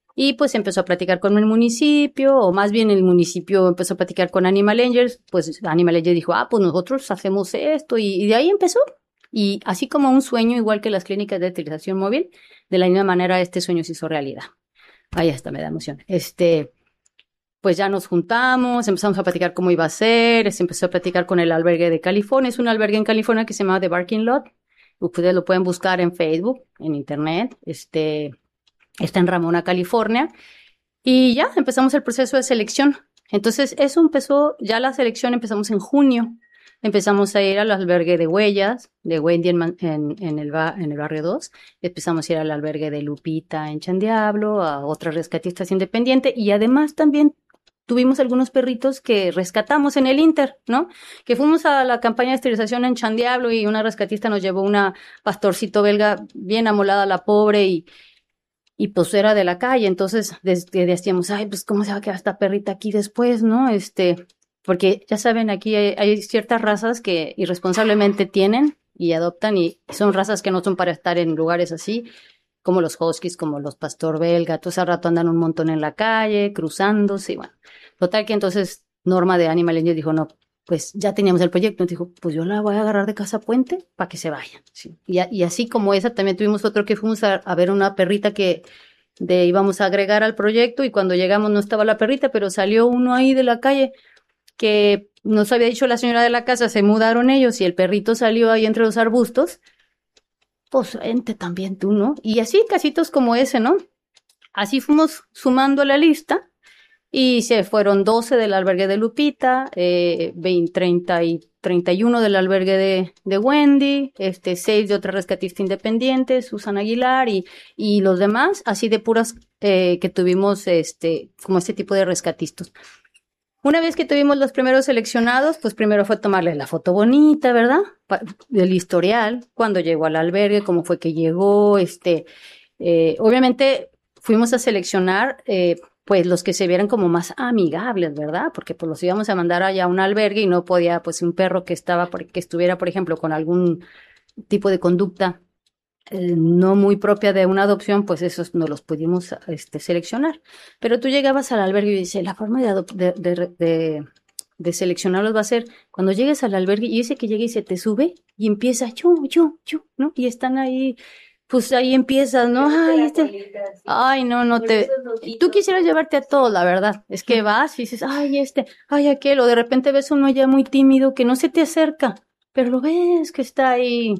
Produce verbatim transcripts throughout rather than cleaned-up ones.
Y pues empezó a platicar con el municipio, o más bien el municipio empezó a platicar con Animal Angels, pues Animal Angels dijo, ah, pues nosotros hacemos esto, y, y de ahí empezó. Y así como un sueño, igual que las clínicas de esterilización móvil, de la misma manera este sueño se hizo realidad. Ahí hasta me da emoción. Este, pues ya nos juntamos, empezamos a platicar cómo iba a ser, se empezó a platicar con el albergue de California, es un albergue en California que se llama The Barking Lot, ustedes lo pueden buscar en Facebook, en internet, este, está en Ramona, California, y ya empezamos el proceso de selección. Entonces eso empezó, ya la selección empezamos en junio, empezamos a ir al albergue de Huellas, de Wendy en, en, en, el, en el barrio dos, empezamos a ir al albergue de Lupita en Chandiablo, a otras rescatistas independientes, y además también tuvimos algunos perritos que rescatamos en el Inter, ¿no? Que fuimos a la campaña de esterilización en Chandiablo y una rescatista nos llevó una pastorcito belga bien amolada, la pobre, y, y pues era de la calle. Entonces desde, decíamos, ay, pues cómo se va a quedar esta perrita aquí después, ¿no? Este, porque ya saben, aquí hay, hay ciertas razas que irresponsablemente tienen y adoptan, y son razas que no son para estar en lugares así, como los huskies, como los pastor belga, todo ese rato andan un montón en la calle, cruzándose, y bueno. Total que entonces Norma de Animal Angels dijo, no, pues ya teníamos el proyecto, entonces dijo, pues yo la voy a agarrar de Casa Puente para que se vayan. Sí. Y, a, y así como esa, también tuvimos otro que fuimos a, a ver una perrita que de, íbamos a agregar al proyecto, y cuando llegamos no estaba la perrita, pero salió uno ahí de la calle que nos había dicho la señora de la casa, se mudaron ellos y el perrito salió ahí entre los arbustos. Pues vente también tú, ¿no? Y así, casitos como ese, ¿no? Así fuimos sumando a la lista, y se fueron doce del albergue de Lupita, eh, veinte, treinta y treinta y uno del albergue de, de Wendy, este, seis de otra rescatista independiente, Susan Aguilar, y, y los demás, así de puras, eh, que tuvimos, este, como este tipo de rescatistas. Una vez que tuvimos los primeros seleccionados, pues primero fue tomarles la foto bonita, ¿verdad? Pa- del historial, cuando llegó al albergue, cómo fue que llegó, este, eh, obviamente fuimos a seleccionar, eh, pues los que se vieran como más amigables, ¿verdad? Porque pues los íbamos a mandar allá a un albergue y no podía, pues un perro que estaba, por- que estuviera, por ejemplo, con algún tipo de conducta eh, no muy propia de una adopción, pues esos no los pudimos este, seleccionar. Pero tú llegabas al albergue y dices, la forma de, adop- de, de, de, de seleccionarlos va a ser cuando llegues al albergue y ese que llega y se te sube y empieza, yo, yo, yo, ¿no? Y están ahí, pues ahí empiezas, ¿no? Ay, este, ay, no, no te, tú quisieras llevarte a todos, la verdad. Es que vas y dices, ay, este, ay, aquel, o de repente ves uno ya muy tímido que no se te acerca, pero lo ves que está ahí.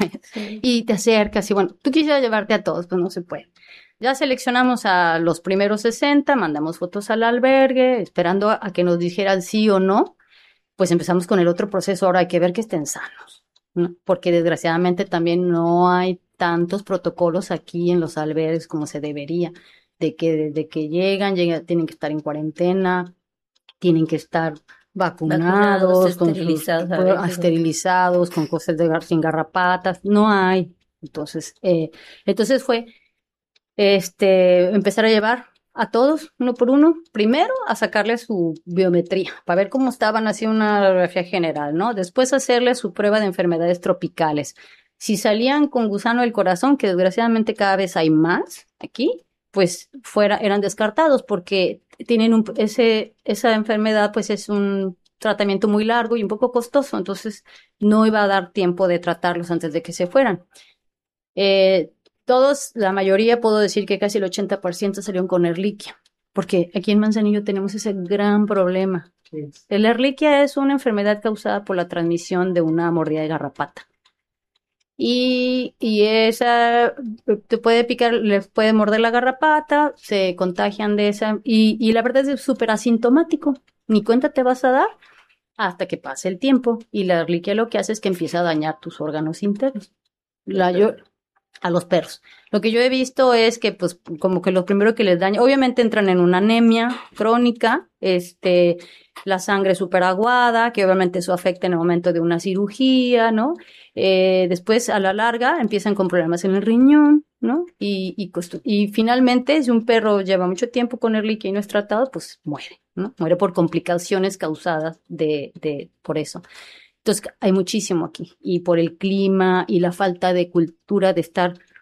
Sí. Y te acercas y bueno, tú quisieras llevarte a todos, pues no se puede. Ya seleccionamos a los primeros sesenta, mandamos fotos al albergue, esperando a, a que nos dijeran sí o no, pues empezamos con el otro proceso. Ahora hay que ver que estén sanos, ¿no? Porque desgraciadamente también no hay tantos protocolos aquí en los albergues como se debería, de que desde que llegan, llegan, tienen que estar en cuarentena, tienen que estar Vacunados, vacunados, con sus esterilizados a bueno, veces. esterilizados, con cosas de gar- sin garrapatas, no hay. Entonces, eh, entonces fue este empezar a llevar a todos uno por uno, primero a sacarle su biometría, para ver cómo estaban, así una radiografía general, ¿no? Después hacerle su prueba de enfermedades tropicales. Si salían con gusano del corazón, que desgraciadamente cada vez hay más aquí, pues fuera, eran descartados porque tienen un, ese, esa enfermedad, pues es un tratamiento muy largo y un poco costoso, entonces no iba a dar tiempo de tratarlos antes de que se fueran. Eh, Todos, la mayoría, puedo decir que casi el ochenta por ciento salieron con Ehrlichia, porque aquí en Manzanillo tenemos ese gran problema. Sí. El Ehrlichia es una enfermedad causada por la transmisión de una mordida de garrapata. Y, y esa te puede picar, les puede morder la garrapata, se contagian de esa, y, y la verdad es súper asintomático. Ni cuenta te vas a dar hasta que pase el tiempo. Y la Ehrlichia lo que hace es que empieza a dañar tus órganos internos. La, yo, a los perros. Lo que yo he visto es que, pues, como que lo primero que les daña, obviamente entran en una anemia crónica, este, la sangre súper aguada, que obviamente eso afecta en el momento de una cirugía, ¿no? Eh, después, a la larga, empiezan con problemas en el riñón, ¿no? Y, y, y finalmente, si un perro lleva mucho tiempo con Ehrlichia y no es tratado, pues muere, ¿no? Muere por complicaciones causadas de, de, por eso. Entonces, hay muchísimo aquí. Y por el clima y la falta de cultura de estar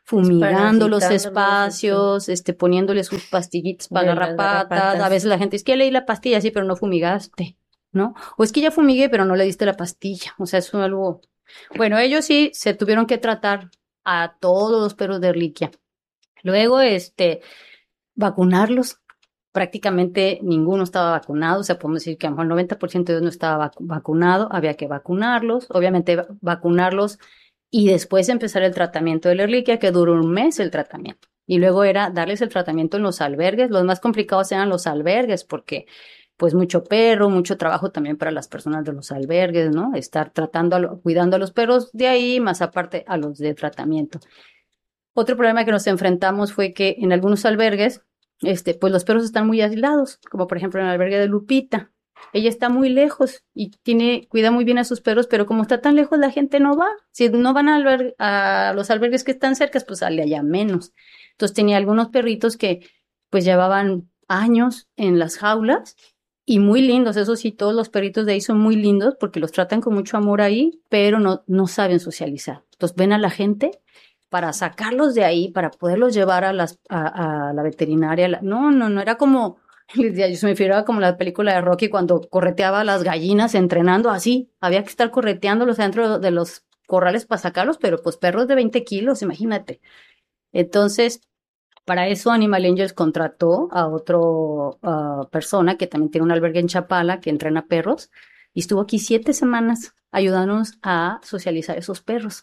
fumigando los Desparasitándolos, espacios, este, poniéndole sus pastillitas para De las garrapatas. garrapatas. A veces la gente es que ya leí la pastilla, sí, pero no fumigaste, ¿no? O es que ya fumigué, pero no le diste la pastilla. O sea, eso es algo. Bueno, ellos sí se tuvieron que tratar a todos los perros de Ehrlichia. Luego, este, vacunarlos. Prácticamente ninguno estaba vacunado, o sea, podemos decir que a lo mejor el noventa por ciento de ellos no estaba vacu- vacunado, había que vacunarlos, obviamente va- vacunarlos y después empezar el tratamiento de la Ehrlichia, que duró un mes el tratamiento. Y luego era darles el tratamiento en los albergues. Los más complicados eran los albergues, porque pues mucho perro, mucho trabajo también para las personas de los albergues, ¿no? Estar tratando, a lo- cuidando a los perros de ahí, más aparte a los de tratamiento. Otro problema que nos enfrentamos fue que en algunos albergues, este, pues los perros están muy aislados, como por ejemplo en el albergue de Lupita. Ella está muy lejos y tiene, cuida muy bien a sus perros, pero como está tan lejos, la gente no va. Si no van a, alber- a los albergues que están cerca, pues sale allá menos. Entonces tenía algunos perritos que pues llevaban años en las jaulas y muy lindos. Eso sí, todos los perritos de ahí son muy lindos porque los tratan con mucho amor ahí, pero no, no saben socializar. Entonces ven a la gente para sacarlos de ahí, para poderlos llevar a, las, a, a la veterinaria. La- no, no, no, era como, les decía, yo se me figuraba como la película de Rocky cuando correteaba a las gallinas entrenando así. Había que estar correteándolos adentro de los corrales para sacarlos, pero pues perros de veinte kilos, imagínate. Entonces, para eso Animal Angels contrató a otro ah, persona que también tiene un albergue en Chapala que entrena perros y estuvo aquí siete semanas ayudándonos a socializar esos perros.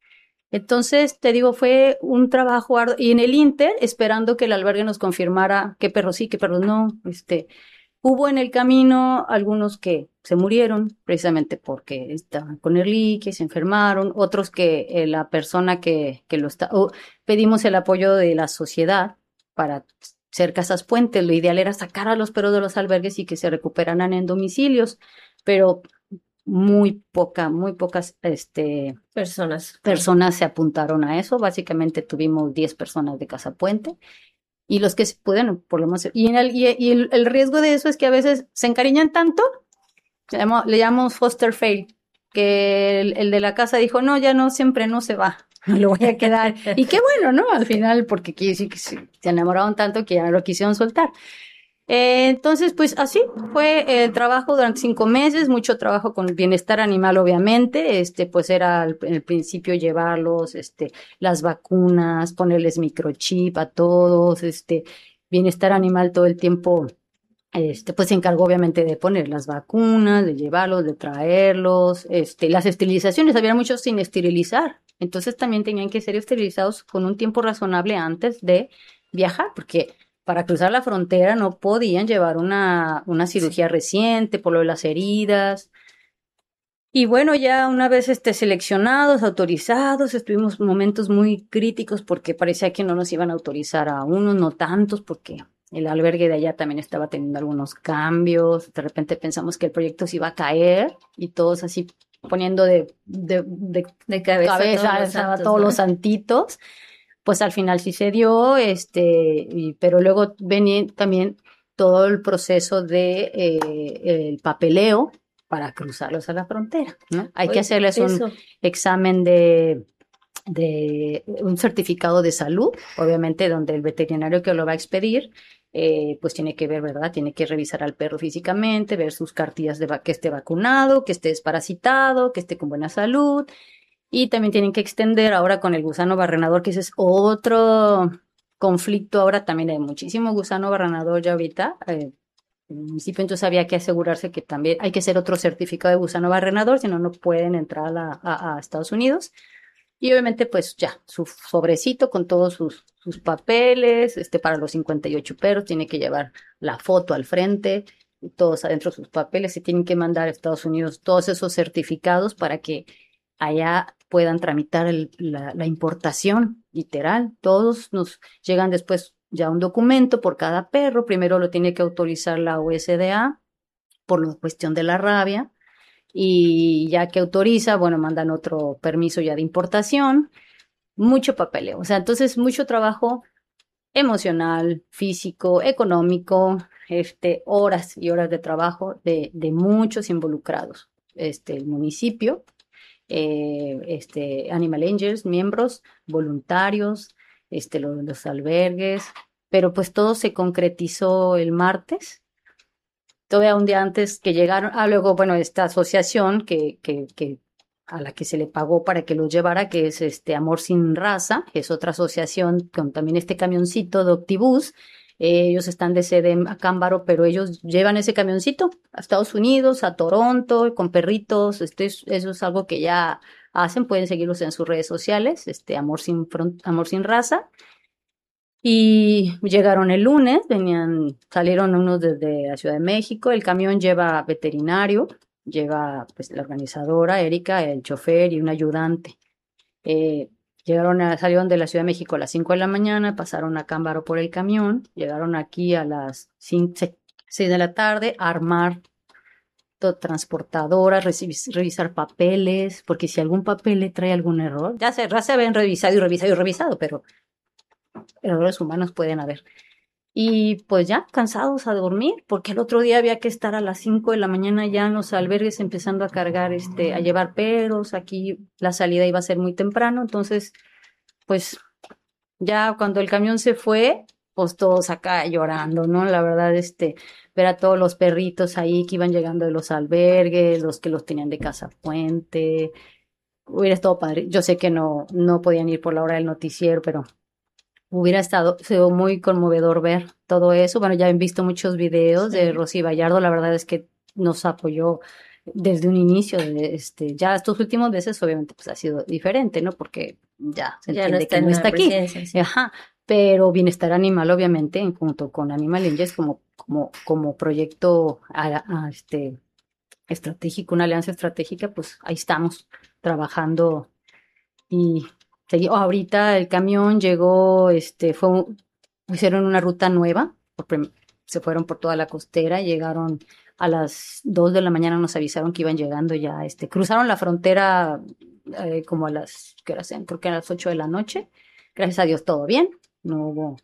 Entonces, te digo, fue un trabajo arduo. Y en el Inter, esperando que el albergue nos confirmara qué perros sí, qué perros no, este, hubo en el camino algunos que se murieron precisamente porque estaban con Ehrlichia y se enfermaron, otros que eh, la persona que, que lo está, o pedimos el apoyo de la sociedad para ser casas puentes. Lo ideal era sacar a los perros de los albergues y que se recuperaran en domicilios, pero muy poca, muy pocas, este, Personas. personas se apuntaron a eso. Básicamente tuvimos diez personas de Casa Puente y los que se pueden, por lo menos. Y, en el, y, y el, el riesgo de eso es que a veces se encariñan tanto, le llamamos, le llamamos foster fail, que el, el de la casa dijo, no, ya no, siempre no se va, lo voy a quedar. Y qué bueno, ¿no? Al final, porque quiere decir que se, se enamoraron tanto que ya no lo quisieron soltar. Eh, entonces, pues así fue el trabajo durante cinco meses, mucho trabajo con el bienestar animal, obviamente. Este, pues era al, en el principio llevarlos, este, las vacunas, ponerles microchip a todos, este, bienestar animal todo el tiempo. Este, pues se encargó obviamente de poner las vacunas, de llevarlos, de traerlos, este, las esterilizaciones, había muchos sin esterilizar. Entonces también tenían que ser esterilizados con un tiempo razonable antes de viajar, porque para cruzar la frontera no podían llevar una, una cirugía reciente por lo de las heridas. Y bueno, ya una vez este, seleccionados, autorizados, estuvimos momentos muy críticos porque parecía que no nos iban a autorizar a unos, no tantos, porque el albergue de allá también estaba teniendo algunos cambios. De repente pensamos que el proyecto se iba a caer y todos así poniendo de, de, de De cabeza, cabeza todos los a santos, todos ¿no? los santitos. Pues al final sí se dio, este, y- pero luego venía también todo el proceso de eh, el papeleo para cruzarlos a la frontera, ¿no? Hay que Oye, hacerles un eso. examen de, de un certificado de salud, obviamente, donde el veterinario que lo va a expedir, eh, pues tiene que ver, ¿verdad? Tiene que revisar al perro físicamente, ver sus cartillas de va- que esté vacunado, que esté desparasitado, que esté con buena salud. Y también tienen que extender ahora con el gusano barrenador, que ese es otro conflicto. Ahora también hay muchísimo gusano barrenador ya ahorita. Eh, en el municipio entonces había que asegurarse que también hay que hacer otro certificado de gusano barrenador, si no, no pueden entrar a, la- a- a Estados Unidos. Y obviamente, pues ya, su sobrecito con todos sus, sus papeles, este, para los cincuenta y ocho perros, tiene que llevar la foto al frente, y todos adentro sus papeles, se tienen que mandar a Estados Unidos todos esos certificados para que allá puedan tramitar el- la, la importación, literal. Todos nos llegan después ya un documento por cada perro, primero lo tiene que autorizar la U S D A por la cuestión de la rabia y ya que autoriza, bueno, mandan otro permiso ya de importación, mucho papeleo, o sea, entonces mucho trabajo emocional, físico, económico, este, horas y horas de trabajo de, de muchos involucrados. Este, el municipio, eh, este, Animal Angels, miembros, voluntarios, este, lo de los albergues, pero pues todo se concretizó el martes. Todavía un día antes que llegaron, ah, luego, bueno, esta asociación que, que, que a la que se le pagó para que los llevara, que es este Amor Sin Raza, que es otra asociación con también este camioncito de Optibús. Eh, ellos están de sede en Acámbaro, pero ellos llevan ese camioncito a Estados Unidos, a Toronto, con perritos. Este es- eso es algo que ya hacen, pueden seguirlos en sus redes sociales, este Amor Sin Fron- Amor Sin Raza. Y llegaron el lunes, venían, salieron unos desde la Ciudad de México. El camión lleva veterinario, lleva pues la organizadora, Erika, el chofer y un ayudante. Eh, llegaron a, salieron de la Ciudad de México a las cinco de la mañana, pasaron a Cámbaro por el camión, llegaron aquí a las seis de la tarde a armar to- transportadoras, reci- revisar papeles, porque si algún papel le trae algún error, ya se, ya se habían revisado y revisado y revisado, pero errores humanos pueden haber. Y pues ya, cansados a dormir, porque el otro día había que estar a las cinco de la mañana ya en los albergues empezando a cargar, este, a llevar perros. Aquí la salida iba a ser muy temprano, entonces, pues ya cuando el camión se fue, pues todos acá llorando, ¿no? La verdad, este, ver a todos los perritos ahí que iban llegando de los albergues, los que los tenían de casa puente, hubiera estado padre. Yo sé que no, no podían ir por la hora del noticiero, pero hubiera estado, sido muy conmovedor ver todo eso. Bueno, ya han visto muchos videos de Sí. Rosy Vallardo. La verdad es que nos apoyó desde un inicio. De este, ya estos últimos veces, obviamente, pues ha sido diferente, ¿no? Porque ya se Ya no entiende está que en no la está aquí. presidencia, sí. Ajá. Pero Bienestar Animal, obviamente, en junto con Animal Angels, como, como, como proyecto a- a, este, estratégico, una alianza estratégica, pues ahí estamos trabajando y segui- oh, ahorita el camión llegó, este, fue, un- hicieron una ruta nueva, por prim- se fueron por toda la costera, llegaron a las dos de la mañana, nos avisaron que iban llegando ya, este, cruzaron la frontera eh, como a las, ¿qué horas eran? Creo que a las ocho de la noche. Gracias a Dios todo bien, no hubo.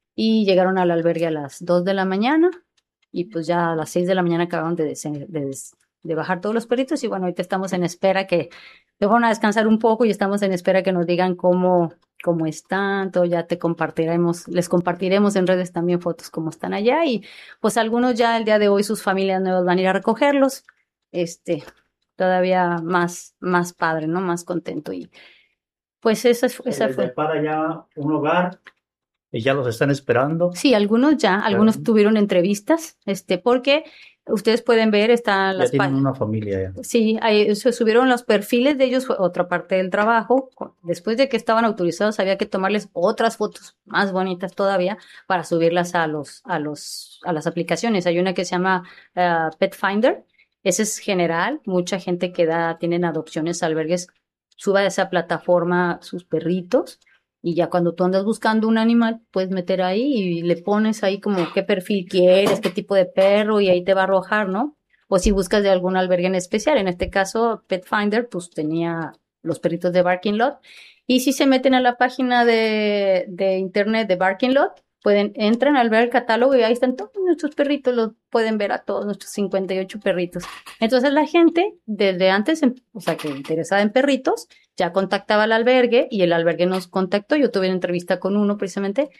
Y llegaron al albergue a las dos de la mañana y pues ya a las seis de la mañana acabaron de, desen- de, des- de bajar todos los perritos y bueno, ahorita estamos en espera que se van a descansar un poco y estamos en espera que nos digan cómo, cómo están, todo ya te compartiremos, les compartiremos en redes también fotos cómo están allá y pues algunos ya el día de hoy sus familias nuevas van a ir a recogerlos, este, todavía más, más padre, ¿no? Más contento y pues esa, es- Se esa les fue. depara ya un hogar y ya los están esperando. Sí, algunos ya, algunos Claro. tuvieron entrevistas, este, porque ustedes pueden ver, están Ya las tienen páginas. una familia ya. Sí, ahí se subieron los perfiles de ellos, fue otra parte del trabajo. Cu- Después de que estaban autorizados, había que tomarles otras fotos más bonitas todavía para subirlas a los, a los, a las aplicaciones. Hay una que se llama ah, Pet Finder. Ese es general. Mucha gente que da, tienen adopciones, albergues, suba a esa plataforma sus perritos. Y ya cuando tú andas buscando un animal, puedes meter ahí y le pones ahí como qué perfil quieres, qué tipo de perro, y ahí te va a arrojar, ¿no? O si buscas de algún albergue en especial. En este caso, Pet Finder, pues tenía los perritos de Barking Lot. Y si se meten a la página de, de internet de Barking Lot, pueden, entran al ver el catálogo y ahí están todos nuestros perritos, los pueden ver a todos nuestros cincuenta y ocho perritos. Entonces la gente, desde antes, em- o sea, que interesada en perritos, ya contactaba al albergue y el albergue nos contactó. Yo tuve una entrevista con uno precisamente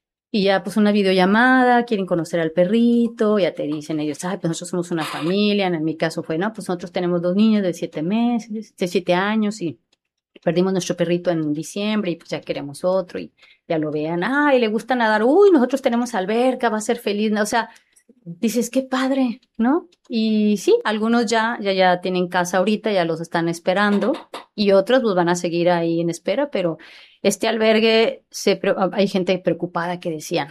y ya pues una videollamada, quieren conocer al perrito, ya te dicen ellos, ay, pues nosotros somos una familia. En mi caso fue, no, pues nosotros tenemos dos niños de siete meses, de siete años y perdimos nuestro perrito en diciembre y pues ya queremos otro y ya lo vean, ay, le gusta nadar, uy, nosotros tenemos alberca, va a ser feliz, ¿no? O sea, dices, qué padre, ¿no? Y sí, algunos ya, ya, ya tienen casa ahorita, ya los están esperando y otros pues van a seguir ahí en espera, pero este albergue, se, pre- hay gente preocupada que decían,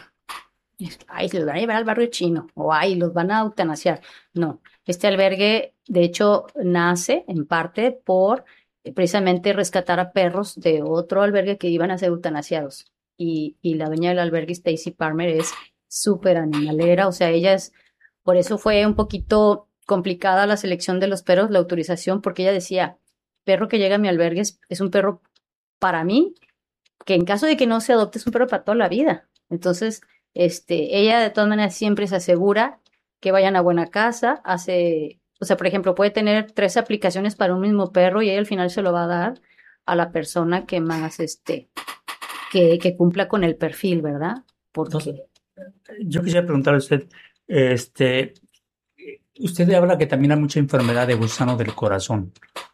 ay, se los van a llevar al barrio chino o ay, los van a eutanasiar. No, este albergue, de hecho, nace en parte por eh, precisamente rescatar a perros de otro albergue que iban a ser eutanasiados. Y, y la dueña del albergue, Stacy Palmer, es súper animalera, o sea, ella es, por eso fue un poquito complicada la selección de los perros, la autorización, porque ella decía, perro que llega a mi albergue es, es un perro para mí, que en caso de que no se adopte es un perro para toda la vida. Entonces, este, ella de todas maneras siempre se asegura que vayan a buena casa, hace, o sea, por ejemplo, puede tener tres aplicaciones para un mismo perro y ella al final se lo va a dar a la persona que más, este, que, que cumpla con el perfil, ¿verdad? Entonces, Porque yo quisiera preguntarle a usted, este, usted habla que también hay mucha enfermedad de gusano del corazón.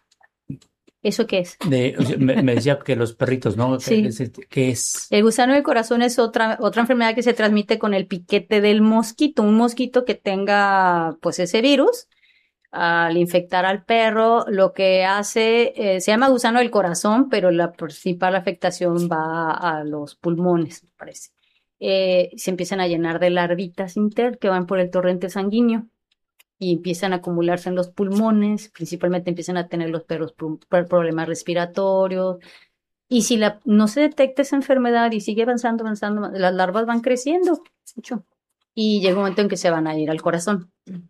¿eso qué es? De, o sea, me, me decía que los perritos, ¿no? Sí. ¿Qué es? ¿Qué es? El gusano del corazón es otra, otra enfermedad que se transmite con el piquete del mosquito. Un mosquito que tenga, pues, ese virus, al infectar al perro, lo que hace, eh, se llama gusano del corazón, pero la principal afectación va a los pulmones, me parece. Eh, se empiezan a llenar de larvitas inter que van por el torrente sanguíneo y empiezan a acumularse en los pulmones, principalmente empiezan a tener los perros pro- problemas respiratorios. Y si la, no se detecta esa enfermedad y sigue avanzando, avanzando, las larvas van creciendo mucho. Y llega un momento en que se van a ir al corazón.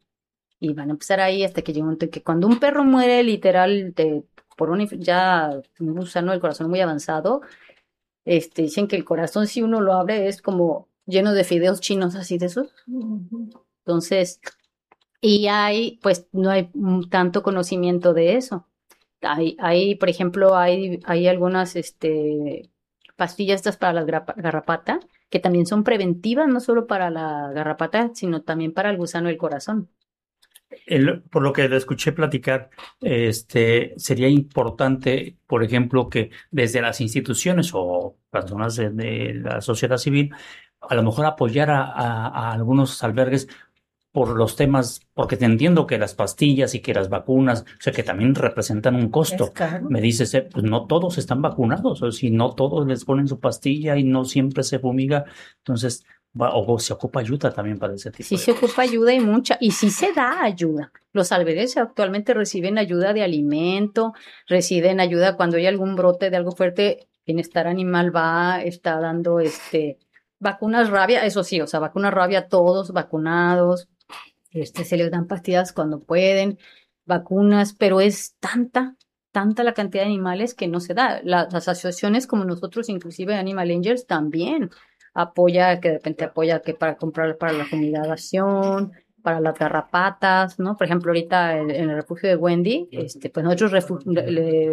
Y van a empezar ahí hasta que llega un momento en que cuando un perro muere, literal, de, por un, inf- ya un gusano del corazón muy avanzado, este, dicen que el corazón, si uno lo abre, es como lleno de fideos chinos, así de esos. Entonces, y hay, pues, no hay mm, tanto conocimiento de eso. Hay, hay, por ejemplo, hay, hay algunas, este, pastillas estas para la grapa- garrapata, que también son preventivas, no solo para la garrapata, sino también para el gusano del corazón. El- por lo que le escuché platicar, este, sería importante, por ejemplo, que desde las instituciones o personas de, de la sociedad civil, a lo mejor apoyar a, a- a algunos albergues por los temas, porque te entiendo que las pastillas y que las vacunas, o sea, que también representan un Es costo. caro. Me dices, eh, pues no todos están vacunados, o si no todos les ponen su pastilla y no siempre se fumiga, entonces, va- o se ocupa ayuda también para ese tipo Sí de se cosas. ocupa ayuda y mucha, y sí se da ayuda. Los albergues actualmente reciben ayuda de alimento, reciben ayuda cuando hay algún brote de algo fuerte. Bienestar Animal va, está dando este vacunas rabia, eso sí, o sea, vacunas rabia, todos vacunados. Este, se les dan pastillas cuando pueden, vacunas, pero es tanta, tanta la cantidad de animales que no se da. Las, las asociaciones como nosotros, inclusive Animal Angels, también apoya, que de repente apoya que para comprar para la fumigación, para las garrapatas, ¿no? Por ejemplo, ahorita en, en el refugio de Wendy, este, pues nosotros refu- le-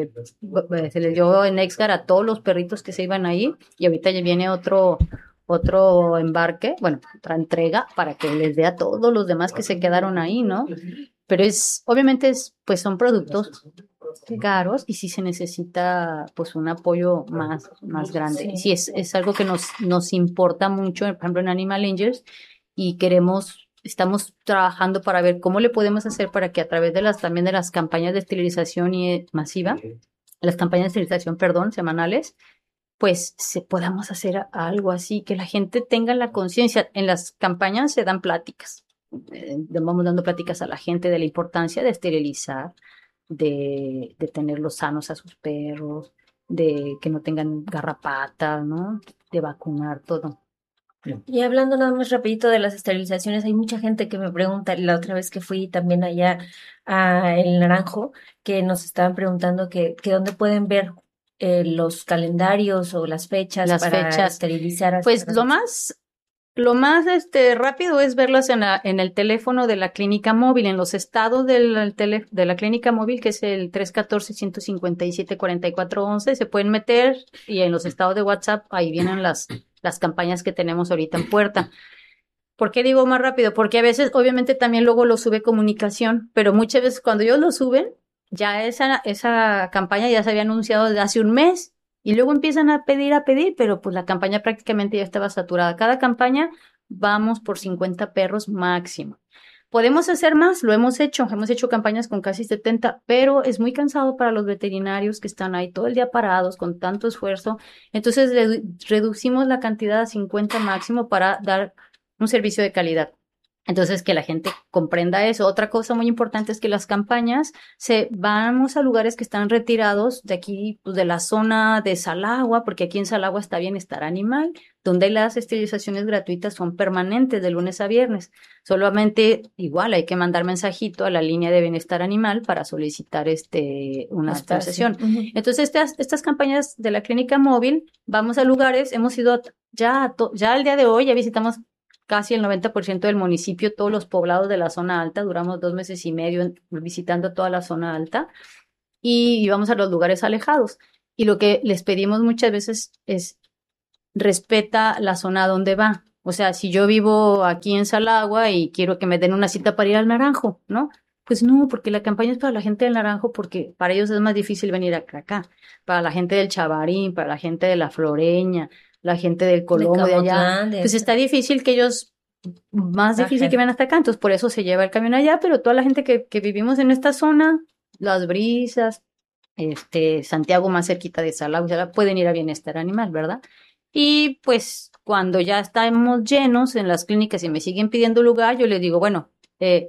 le- se les dio en Exgar a todos los perritos que se iban ahí, y ahorita ya viene otro otro embarque, bueno, otra entrega para que les dé a todos los demás que se quedaron ahí, ¿no? Pero es, obviamente es, pues son productos caros y sí se necesita pues un apoyo más, más grande. Sí. Sí, es, es algo que nos, nos importa mucho, por ejemplo, en Animal Angels, y queremos, estamos trabajando para ver cómo le podemos hacer para que a través de las, también de las campañas de esterilización y, eh, masiva, las campañas de esterilización, perdón, semanales, pues se podamos hacer algo así, que la gente tenga la conciencia. En las campañas se dan pláticas, eh, vamos dando pláticas a la gente de la importancia de esterilizar, de, de tenerlos sanos a sus perros, de que no tengan garrapatas, ¿no? De vacunar todo. Bien. Y hablando nada más rapidito de las esterilizaciones, hay mucha gente que me pregunta, la otra vez que fui también allá a El Naranjo, que nos estaban preguntando que, que dónde pueden ver eh, los calendarios o las fechas Las para fechas, esterilizar a sus pues lo perros. más, lo más este, rápido es verlas en, la, en el teléfono de la clínica móvil, en los estados del tele, de la clínica móvil, que es el tres uno cuatro, uno cinco siete, cuatro cuatro uno uno, se pueden meter, y en los estados de WhatsApp ahí vienen las, las campañas que tenemos ahorita en puerta. ¿Por qué digo más rápido? Porque a veces, obviamente, también luego lo sube comunicación, pero muchas veces cuando ellos lo suben, ya esa, esa campaña ya se había anunciado desde hace un mes, y luego empiezan a pedir, a pedir, pero pues la campaña prácticamente ya estaba saturada. Cada campaña vamos por cincuenta perros máximo. Podemos hacer más, lo hemos hecho, hemos hecho campañas con casi setenta, pero es muy cansado para los veterinarios que están ahí todo el día parados con tanto esfuerzo. Entonces redu- reducimos la cantidad a cincuenta máximo para dar un servicio de calidad. Entonces, que la gente comprenda eso. Otra cosa muy importante es que las campañas se vamos a lugares que están retirados de aquí, pues, de la zona de Salagua, porque aquí en Salagua está Bienestar Animal, donde las esterilizaciones gratuitas son permanentes de lunes a viernes. Solamente, igual, hay que mandar mensajito a la línea de Bienestar Animal para solicitar este, una Espacio. esterilización. Ujú. Entonces, estas, estas campañas de la clínica móvil, vamos a lugares, hemos ido ya, a to- ya al día de hoy, ya visitamos casi el noventa por ciento del municipio, todos los poblados de la zona alta. Duramos dos meses y medio en- visitando toda la zona alta, y íbamos a los lugares alejados. Y lo que les pedimos muchas veces es respeta la zona donde va. O sea, si yo vivo aquí en Salagua y quiero que me den una cita para ir al Naranjo, ¿no? Pues no, porque la campaña es para la gente del Naranjo, porque para ellos es más difícil venir acá, acá. Para la gente del Chavarín, para la gente de la Floreña, la gente del Colombo, de, de allá. De... Pues está difícil que ellos, más la difícil gente. que vengan hasta acá, entonces por eso se lleva el camión allá, pero toda la gente que, que vivimos en esta zona, Las Brisas, este, Santiago más cerquita de Salagua, pueden ir a Bienestar Animal, ¿verdad? Y pues cuando ya estamos llenos en las clínicas y me siguen pidiendo lugar, yo les digo, bueno, eh,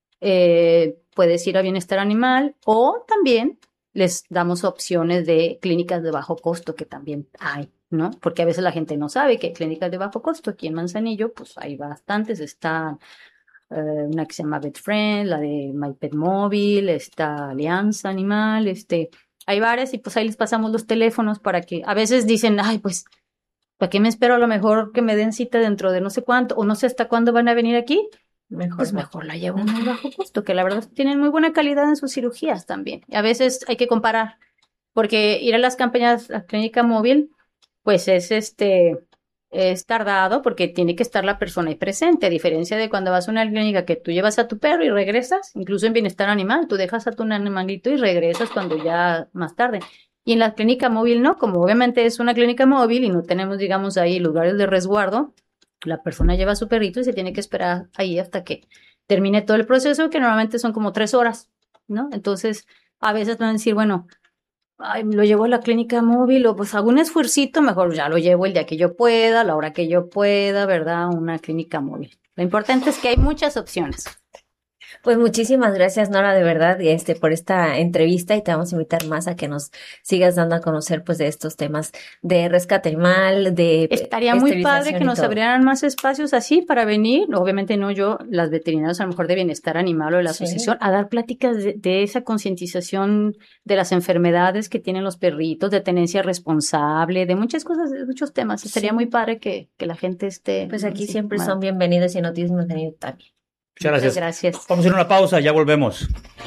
eh, puedes ir a Bienestar Animal, o también les damos opciones de clínicas de bajo costo que también hay, ¿no? Porque a veces la gente no sabe que hay clínicas de bajo costo. Aquí en Manzanillo, pues hay bastantes. Está eh, una que se llama VetFriend, la de MyPetMóvil, está Alianza Animal, este, hay varias y pues ahí les pasamos los teléfonos para que, a veces dicen, ay, pues, ¿para qué me espero? A lo mejor que me den cita dentro de no sé cuánto, o no sé hasta cuándo van a venir aquí. Mejor, pues mejor la llevo en bajo costo, que la verdad tienen muy buena calidad en sus cirugías también. Y a veces hay que comparar, porque ir a las campañas, a clínica móvil, pues es este, es tardado porque tiene que estar la persona ahí presente, a diferencia de cuando vas a una clínica que tú llevas a tu perro y regresas, incluso en Bienestar Animal, tú dejas a tu animalito y regresas cuando ya más tarde. Y en la clínica móvil no, como obviamente es una clínica móvil y no tenemos, digamos, ahí lugares de resguardo, la persona lleva a su perrito y se tiene que esperar ahí hasta que termine todo el proceso, que normalmente son como tres horas, ¿no? Entonces, a veces van a decir, bueno, ay, lo llevo a la clínica móvil o pues hago un esfuercito, mejor ya lo llevo el día que yo pueda, a la hora que yo pueda, ¿verdad? Una clínica móvil. Lo importante es que hay muchas opciones. Pues muchísimas gracias, Nora, de verdad, este, por esta entrevista, y te vamos a invitar más a que nos sigas dando a conocer, pues, de estos temas de rescate animal, de Estaría muy padre que nos abrieran más espacios así para venir, obviamente no yo, las veterinarias a lo mejor de Bienestar Animal o de la sí. asociación, a dar pláticas de, de esa concientización de las enfermedades que tienen los perritos, de tenencia responsable, de muchas cosas, de muchos temas. Estaría sí. muy padre que, que la gente esté... Pues aquí sí, siempre mal. Son bienvenidos y en Noticias Manzanillo también. Muchas gracias. Muchas gracias. Vamos a ir a una pausa, ya volvemos.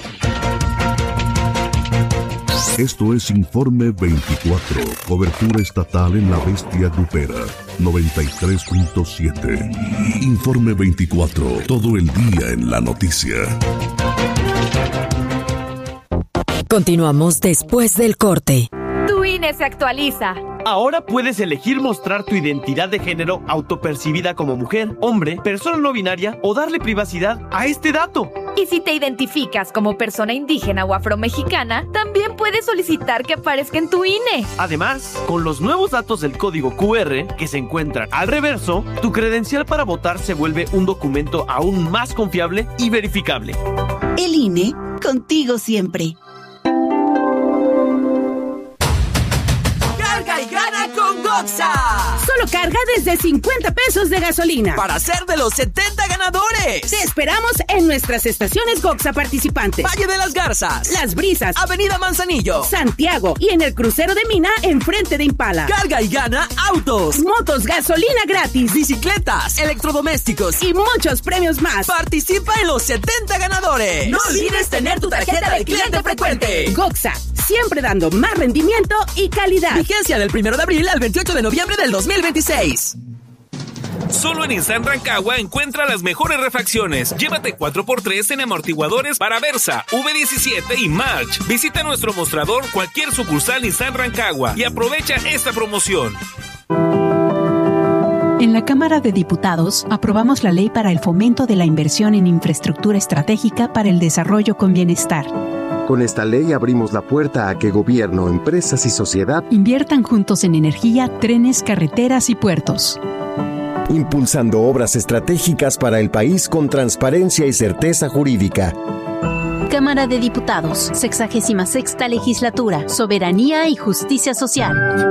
Esto es Informe veinticuatro, cobertura estatal en la bestia grupera, noventa y tres punto siete. Informe veinticuatro, todo el día en la noticia. Continuamos después del corte. Tu I N E se actualiza. Ahora puedes elegir mostrar tu identidad de género autopercibida como mujer, hombre, persona no binaria o darle privacidad a este dato. Y si te identificas como persona indígena o afromexicana, también puedes solicitar que aparezca en tu I N E. Además, con los nuevos datos del código Q R que se encuentran al reverso, tu credencial para votar se vuelve un documento aún más confiable y verificable. El I N E, contigo siempre. Goxa. Solo carga desde cincuenta pesos de gasolina. Para ser de los setenta ganadores. Te esperamos en nuestras estaciones Goxa participantes. Valle de las Garzas, Las Brisas, Avenida Manzanillo, Santiago y en el crucero de Mina enfrente de Impala. Carga y gana autos, motos, gasolina gratis, bicicletas, electrodomésticos y muchos premios más. Participa en los setenta ganadores. No olvides tener tu tarjeta de cliente frecuente. Goxa, siempre dando más rendimiento y calidad. Vigencia del primero de abril al veintiocho de noviembre del dos mil veintiséis. Solo en Nissan Rancagua encuentra las mejores refacciones. Llévate cuatro por tres en amortiguadores para Versa, V diecisiete y March. Visita nuestro mostrador cualquier sucursal Nissan Rancagua y aprovecha esta promoción. En la Cámara de Diputados aprobamos la ley para el fomento de la inversión en infraestructura estratégica para el desarrollo con bienestar. Con esta ley abrimos la puerta a que gobierno, empresas y sociedad inviertan juntos en energía, trenes, carreteras y puertos. Impulsando obras estratégicas para el país con transparencia y certeza jurídica. Cámara de Diputados, sexagésima sexta legislatura, soberanía y justicia social.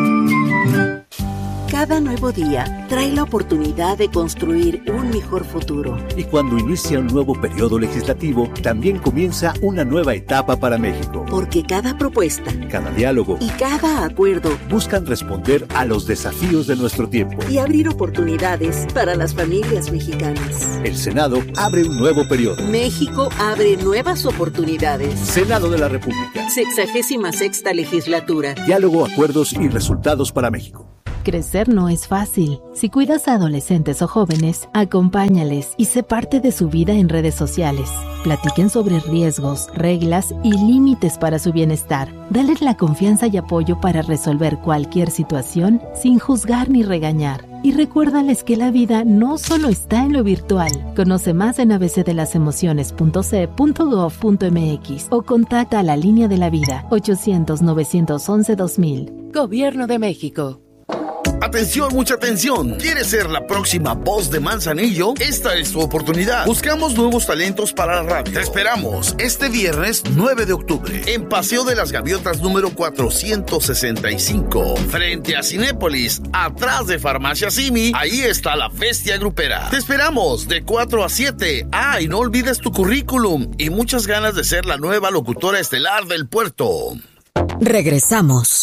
Cada nuevo día trae la oportunidad de construir un mejor futuro. Y cuando inicia un nuevo periodo legislativo, también comienza una nueva etapa para México. Porque cada propuesta, cada diálogo y cada acuerdo buscan responder a los desafíos de nuestro tiempo y abrir oportunidades para las familias mexicanas. El Senado abre un nuevo periodo. México abre nuevas oportunidades. Senado de la República. Sexagésima sexta legislatura. Diálogo, acuerdos y resultados para México. Crecer no es fácil. Si cuidas a adolescentes o jóvenes, acompáñales y sé parte de su vida en redes sociales. Platiquen sobre riesgos, reglas y límites para su bienestar. Dales la confianza y apoyo para resolver cualquier situación sin juzgar ni regañar. Y recuérdales que la vida no solo está en lo virtual. Conoce más en a b c de las emociones punto c punto gov punto m x o contacta a la Línea de la Vida ochocientos, novecientos once, dos mil. Gobierno de México. Atención, mucha atención. ¿Quieres ser la próxima voz de Manzanillo? Esta es tu oportunidad. Buscamos nuevos talentos para la radio. Te esperamos este viernes nueve de octubre en Paseo de las Gaviotas número cuatrocientos sesenta y cinco, frente a Cinépolis, atrás de Farmacia Simi. Ahí está la Bestia Grupera. Te esperamos de cuatro a siete. Ah, y no olvides tu currículum y muchas ganas de ser la nueva locutora estelar del puerto. Regresamos.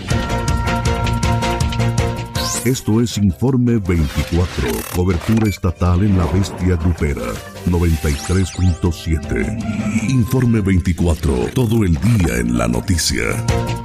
Esto es Informe veinticuatro, cobertura estatal en la Bestia Grupera, noventa y tres punto siete. Informe veinticuatro, todo el día en la noticia.